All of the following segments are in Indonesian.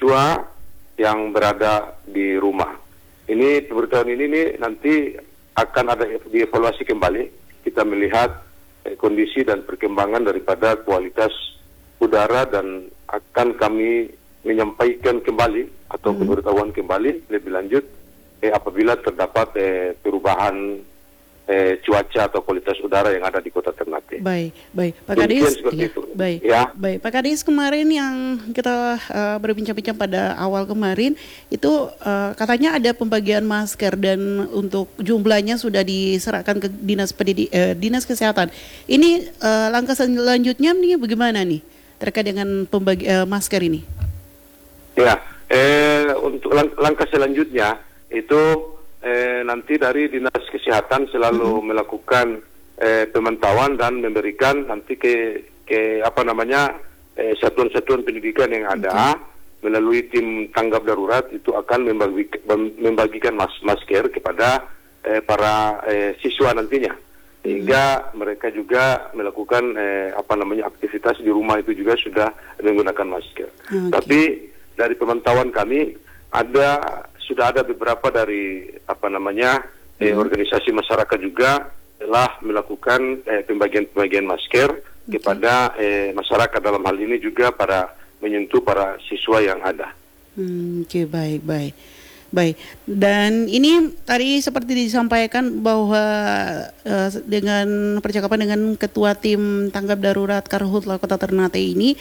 siswa yang berada di rumah. Ini pemberitahuan ini nih nanti akan ada dievaluasi kembali. Kita melihat kondisi dan perkembangan daripada kualitas udara dan akan kami menyampaikan kembali atau pemberitahuan kembali lebih lanjut apabila terdapat perubahan cuaca atau kualitas udara yang ada di Kota Ternate. Baik, Pak Kadis. Baik, Pak Kadis, kemarin yang kita berbincang-bincang pada awal kemarin itu katanya ada pembagian masker dan untuk jumlahnya sudah diserahkan ke dinas kesehatan. Ini langkah selanjutnya nih bagaimana nih terkait dengan masker ini? Ya, untuk langkah selanjutnya itu nanti dari Dinas Kesehatan selalu melakukan pemantauan dan memberikan nanti ke satuan-satuan pendidikan yang ada melalui tim tanggap darurat itu akan membagikan masker kepada para siswa nantinya sehingga mereka juga melakukan aktivitas di rumah itu juga sudah menggunakan masker. Tapi dari pemantauan kami sudah ada beberapa dari organisasi masyarakat juga telah melakukan pembagian masker kepada masyarakat, dalam hal ini juga menyentuh para siswa yang ada. Baik. Dan ini tadi seperti disampaikan bahwa dengan percakapan dengan Ketua Tim Tanggap Darurat Karhutla Kota Ternate ini,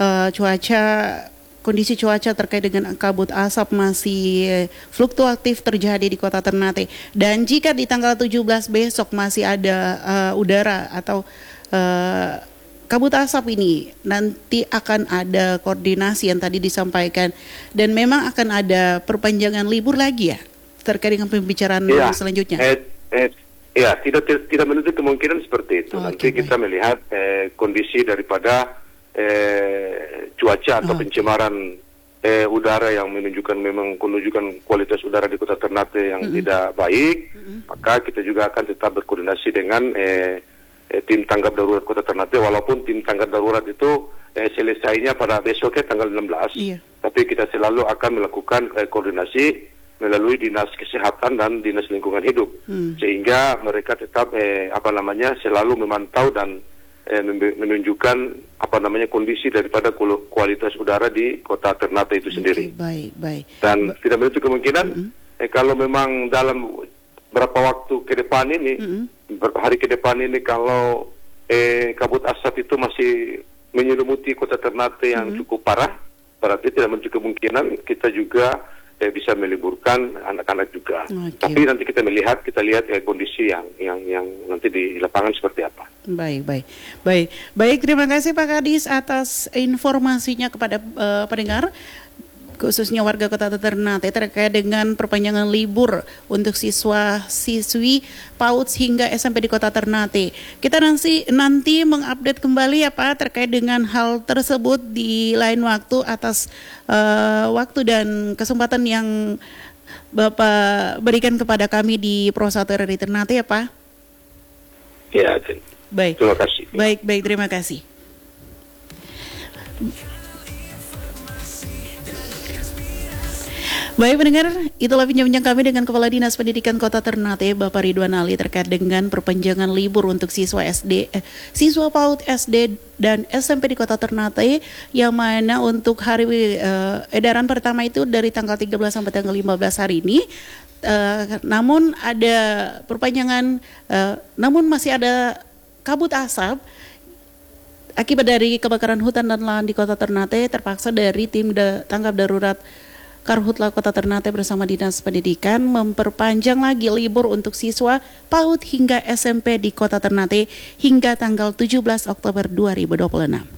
kondisi cuaca terkait dengan kabut asap masih fluktuatif terjadi di Kota Ternate. Dan jika di tanggal 17 besok masih ada udara atau kabut asap ini, nanti akan ada koordinasi yang tadi disampaikan. Dan memang akan ada perpanjangan libur lagi ya terkait dengan pembicaraan selanjutnya. Tidak menutup kemungkinan seperti itu. Nanti kita melihat kondisi daripada cuaca atau pencemaran udara yang menunjukkan kualitas udara di Kota Ternate yang tidak baik, maka kita juga akan tetap berkoordinasi dengan tim tanggap darurat Kota Ternate, walaupun tim tanggap darurat itu selesainya pada besoknya tanggal 16, tapi kita selalu akan melakukan koordinasi melalui Dinas Kesehatan dan Dinas Lingkungan Hidup, sehingga mereka tetap selalu memantau dan menunjukkan kondisi daripada kualitas udara di Kota Ternate itu sendiri. Baik. Dan tidak menutup kemungkinan kalau memang dalam beberapa waktu ke depan ini, beberapa hari ke depan ini, kalau kabut asap itu masih menyelimuti Kota Ternate yang cukup parah, berarti tidak menutup kemungkinan kita juga bisa meliburkan anak-anak juga. Tapi nanti kita lihat kondisi yang nanti di lapangan seperti apa. Baik. Terima kasih Pak Kadis atas informasinya kepada pendengar, khususnya warga Kota Ternate terkait dengan perpanjangan libur untuk siswa-siswi PAUD hingga SMP di Kota Ternate. Kita nanti mengupdate kembali ya Pak terkait dengan hal tersebut di lain waktu atas waktu dan kesempatan yang Bapak berikan kepada kami di Pro 1 RRI Ternate ya Pak. Ya, baik. Terima kasih. Baik, terima kasih. Baik pendengar, itulah bincang-bincang kami dengan Kepala Dinas Pendidikan Kota Ternate, Bapak Ridwan Ali, terkait dengan perpanjangan libur untuk siswa PAUD SD dan SMP di Kota Ternate, yang mana untuk hari edaran pertama itu dari tanggal 13 sampai tanggal 15 hari ini. Namun ada perpanjangan, namun masih ada kabut asap akibat dari kebakaran hutan dan lahan di Kota Ternate. Terpaksa dari tim tanggap darurat Karhutla Kota Ternate bersama Dinas Pendidikan memperpanjang lagi libur untuk siswa PAUD hingga SMP di Kota Ternate hingga tanggal 17 Oktober 2026.